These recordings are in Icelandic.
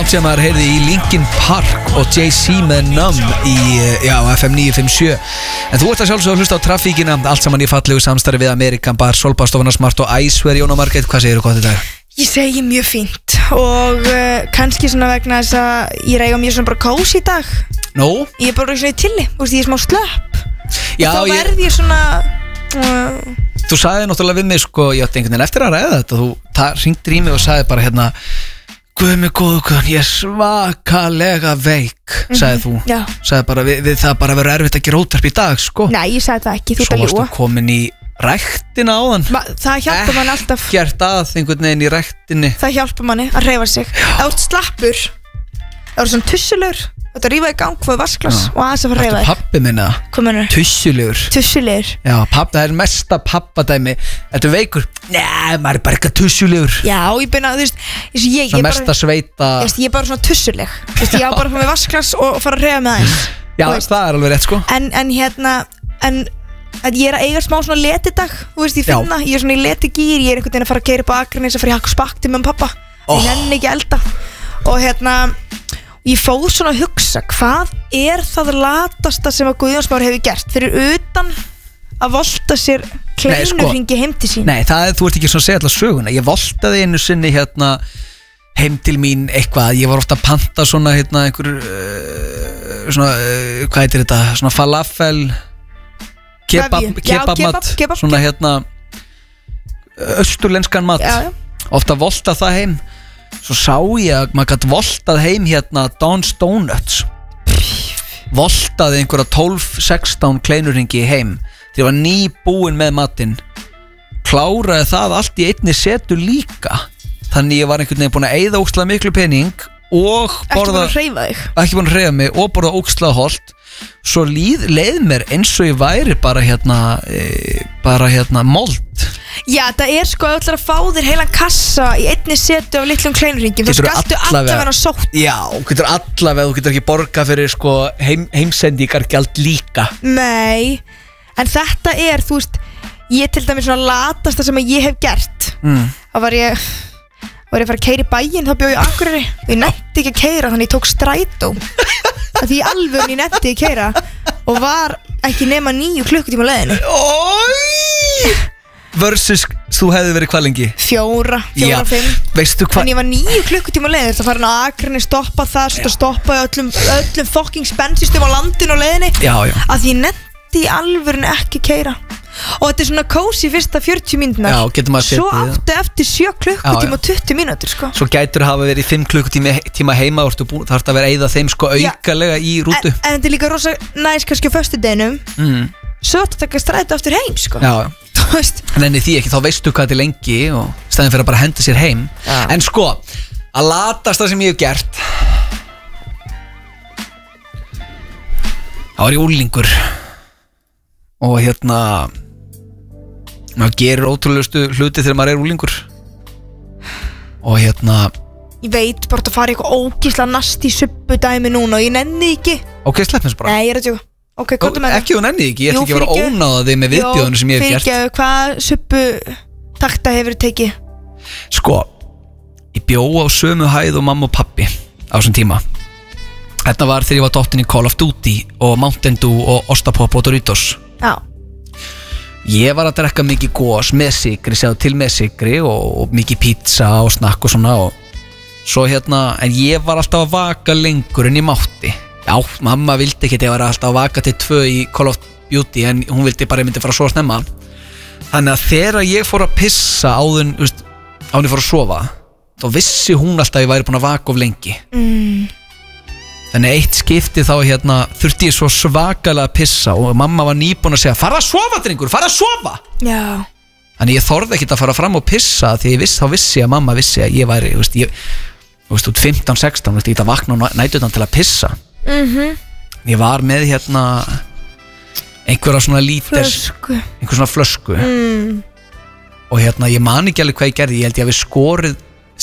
langt sem maður heyrði í Linkin Park og Jay-Z með Numb í FM 957. En þú ert að sjálfsögðu að hlusta á Trafíkina, allt saman í fallegu samstarfi við Amerikan Bar, Solbástofuna Smart og Æsver. Jón og Margrét, hvað segirðu gott í dag? Ég segi mjög fínt og kannski svona vegna þess að ég reyga mjög svona bara kósi í dag. Nó? Ég er bara svona í tilli, ég er smá slöpp. Já, þá verð ég svona Þú sagði náttúrulega við mig, sko, ég átti einhvern veginn eftir að ræða þetta. Þú hringdir í mig og sagði bara hérna, Guð mig góðu guðan, ég er svakalega veik, sagði þú. Já. Sagði bara, við það bara verður erfitt að gera útvarp í dag, sko. Nei, ég sagði það ekki, þú ert að Svo ljúga. varstu komin í ræktina áðan. Það hjálpar manni alltaf. Ekkert að einhvern veginn í ræktinni. Það hjálpar manni að hreyfa sig. Ef þú ert slappur, ef þú ert svona tussulur, þetta rífa í gang hvað vasklas og aðeins að fara að hreyfa þig. Pappi minna, Hvað mennur? tussulegur. Tussulegur. Já, pappi, það er mesta pappadæmi. Þetta er veikur. Nei, maður er bara eitthvað tussulegur. Já, ég beina, þú veist, ég Svona bara, mesta sveita. ég er bara svona tussuleg. Þú veist, ég á bara að fá mig vasklas og fara að hreyfa með aðeins. Já, það er alveg rétt, sko. En ég er að eiga smá svona letidag. Þú veist, ég finna, ég er svona í letigýr. Ég er einhvern veginn að fara að keyra upp á Akranes að fara í hakk og spakti með pappa. Ég nenni ekki að elda. Og ég fór svona að hugsa, hvað er það latasta sem að Guðjón Smári hefur gert fyrir utan að volta sér kleinurringi heim til sín? Nei, þú ert ekki svona að segja alltaf söguna. Ég voltaði einu sinni heim til mín eitthvað. Ég var ofta að panta svona einhver hvað heitir þetta? Svona falafel kebabmat, svona austurlenskan mat. Já. Ofta volta það heim. Svo sá ég að maður gæti voltað heim Don's Donuts. Voltaði einhverja 12-16 kleinurringi heim þegar ég var nýbúinn með matinn. Kláraði það allt í einni setu líka. Þannig ég var einhvern veginn búinn að eyða ógeðslega miklu pening og borða, ekki búinn að hreyfa mig og borða ógeðslega holt. Svo leið mér eins og ég væri bara mold. Já, það er sko að ætla að fá þér heilan kassa í einni setu af litlum kleinurringjum. Það skaltu allavega sótt. Já, þú getur ekki borga fyrir sko heimsendingargjald líka. Nei, en þetta er, þú veist, ég til dæmis svona latasta sem ég hef gert. Það var ég að fara að keyra í bæinn, þá bjó ég á Akureyri. Ég nennti ekki að keyra, þannig ég tók strætó. Því í alvörunni nennti ég að keyra og var ekki nema 9 klukkutíma á leiðinni. Versus þú hefði verið hvað lengi? 4, 5. Veistu hvað? En ég var 9 klukkutíma á leiðinni. Það fara á Akureyri, stoppa það, stoppa öllum fucking spensistum á landinu á leiðinni. Já. Að því ég nennti í alvörunni ekki að keyra. Og þetta er svona kósi fyrsta 40 mínúturnar. Já, getur maður Svo áttu eftir 7 klukkutíma og 20 mínútur, sko. Svo gætur hafa verið 5 klukkutíma heima og þú þarft að vera að eyða þeim sko aukalega í rútu. En þetta er líka rosa næs kannski á föstudeginum. Svo ættu að taka strætó aftur heim, sko. Já. Nenni því ekki, þá veistu hvað þetta er lengi og staðin fyrir að bara henda sér heim. En sko, að latasta sem ég hef gert, þá var ég úlingur og maður gerir ótrúlegustu hluti þegar maður er úlingur og ég veit bara að fara í eitthvað ógísla nasti subbudæmi núna og ég nenni ekki. Ok, slepp mér bara. Nei, ég er að djóka. Ok, komdu með það. Ekki þú nenni ekki, ég ætla ekki að vera ónáða þig með viðbjóðinu sem ég hef gert. Fyrirgefðu, hvað subbutakta hefur tekið? Sko, ég bjó á sömu hæð og mamma og pappi á þessum tíma. Þetta var þegar ég var dottin í Call of Duty og Mountain Dew og Ostapop og Doritos. Já. Ég var að drekka mikið gos með sigri, segðu til með sigri og mikið pizza og snakk og svona og svo en ég var alltaf að vaka lengur en ég mátti. Já, mamma vildi ekki að ég var alltaf að vaka til 2 í Call of Duty en hún vildi bara að ég myndi fara að sofa snemma. Þannig að þegar ég fór að pissa áður ég fór að sofa, þá vissi hún alltaf að ég væri búin að vaka of lengi. Þannig eitt skipti þá þurfti ég svo svakalega að pissa og mamma var nýbúin að segja fara að sofa drengur, fara að sofa. Já. Þannig ég þorði ekkert að fara fram og pissa því þá vissi að mamma vissi að ég væri út 15-16, ég ætla að vakna á nætutan til að pissa. Ég var með einhverja svona líters einhver svona flösku og ég man ekki alveg hvað ég gerði. Ég held ég hafi skorið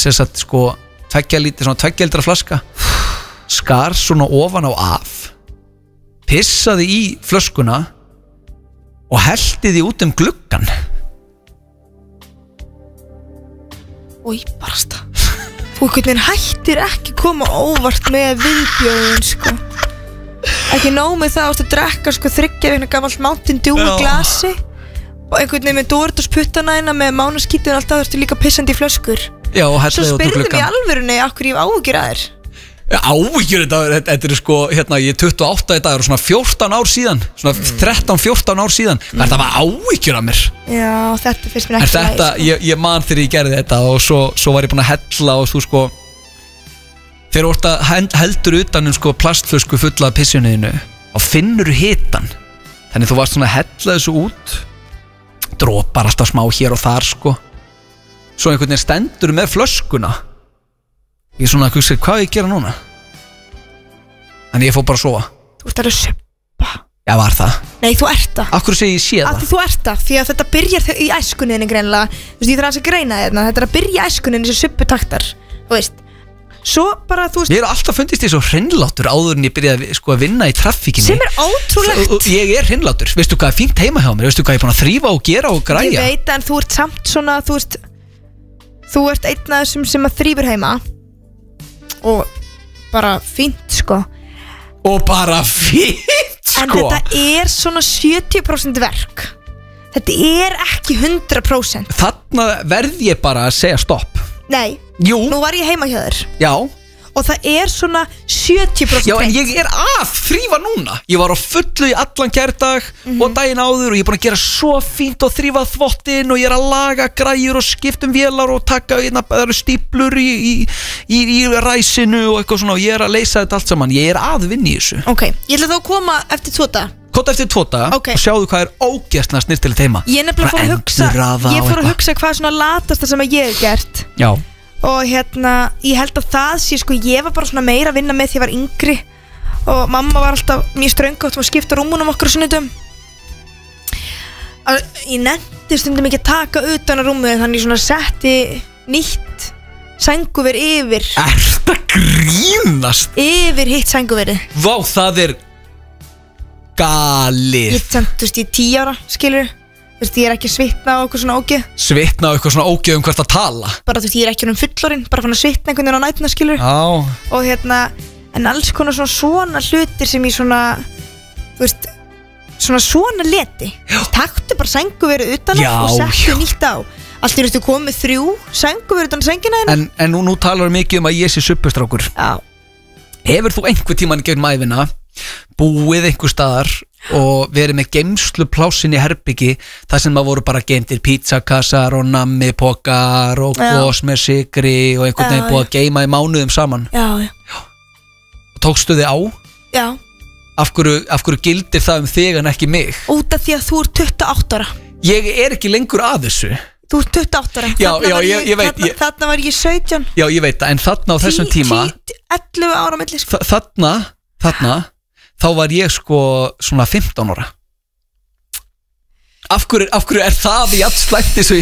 2 lítra flaska, skar svona ofan á af, pissaði í flöskuna og hellti því út gluggan. Új, barasta. og einhvern veginn hættir ekki koma óvart með viðbjóðin sko. Ekki nóg með það að drekka sko 3 vikna gamalt Mountain Dew í glasi og einhvern veginn með Doritos puttana hérna með mánaskítið og allt það, þú líka pissandi í flöskur. Já, og svo spyrðum við í alvörunni okkur ég áhyggjur að þér. Áhyggjur, þetta sko, hérna, ég er 28 í dag og svona 14 ár síðan, svona 13-14 ár síðan, þetta var áhyggjur að mér. Já, þetta finnst mér ekki læg sko. Ég man þegar ég gerði þetta og svo var ég búin að hella og þú sko þegar þú ert að heldur utan sko plastflösku fulla af pissjunniðinu og finnur hitan, þannig þú varst svona að hella þessu út, dropar alltaf smá hér og þar sko, svo einhvern veginn stendur með flöskuna. Ég er svona að hugsa, hvað ég gera núna? Þannig ég fór bara að sofa. Þú ert að suppa. Já, var það? Nei, þú ert það. Af hverju segi ég sé það? Af því þú ert það, því að þetta byrjar í æskuninni greinilega. Þú veist, ég þarf að greina þetta. Þetta er að byrja í æskuninni þessi supputaktar. Þú veist, svo bara þú veist. Ég alltaf fundist ég svo hreinlátur áður en ég byrjaði sko að vinna í traffíkinni. Sem er ótrúlegt. Ég er hreinlátur. Veistu hvað er fínt heima hjá mér? Veistu hvað ég er búin að þrífa og gera og græja? Ég veit, en þú ert samt svona, þú veist, þú ert einn af þessum sem að þrífur heima. Og bara fínt sko. Og bara fínt sko. En þetta er svona 70% verk. Þetta er ekki 100%. Þarna verð ég bara að segja stopp. Nei, jú. Nú var ég heima hjá þér. Já. Og það er svona 70% Já, en ég er að þrífa núna. Ég var á fullu í allan gærdag og daginn áður og ég er búin að gera svo fínt og þrífa þvottinn og ég er að laga græjur og skiptum vélar og taka stíplur í ræsinu og eitthvað svona og ég er að leysa þetta allt saman. Ég er að vinna í þessu. Ok, ég ætla þá að koma eftir 2 daga. Kota eftir 2 daga og sjáðu hvað er ógeðslega snirtilegt heima. Ég nefnilega fór að hugsa hvað er svona latasta sem að ég hef gert. Já. Og hérna, ég held að það sé sko, ég var bara svona meira að vinna með því ég var yngri og mamma var alltaf mjög ströngátt og skipta rúmunum okkur sunnudum. Ég nefndi stundum ekki að taka utan að rúmið þannig svona setti nýtt sænguver yfir. Ertu að grínast? Yfir hitt sænguveri. Vá, það er galið. Ég samt, þú veist, ég er 10 ára, skilur. Þú veist, ég er ekki að svitna á eitthvað svona ógeð. Svitna á eitthvað svona ógeð hvert að tala. Bara þú veist, ég er ekki fullorinn, bara fann að svitna einhvern veginn á nætuna, skilur. Já. Og hérna, en alls konar svona hlutir sem ég svona, þú veist, svona leti. Taktu bara sænguverið utan á og settu nýtt á. Allt í raustu komið 3 sænguverið utan á sængina þína. En nú talar mikið að ég sé suppustrákur. Já. Hefur þú einhver tímann gegnum ævina búið einhver staðar og verið með geymsluplásin í herbyggi þar sem maður voru bara geymdir pizzakassar og nammipokar og gos með sigri og einhvern veginn búið að geyma í mánuðum saman? Já. Og tókstu þið á? Já. Af hverju gildir það þig en ekki mig? Út af því að þú ert 28 ára. Ég er ekki lengur að þessu. Þú ert 28 ára. Já, ég veit. Þarna var ég 17. Já, ég veit það, en þarna á þessum tíma 11 ára milli sko. Þarna þá var ég sko svona 15 ára. Af hverju er það í allt slæmt eins og í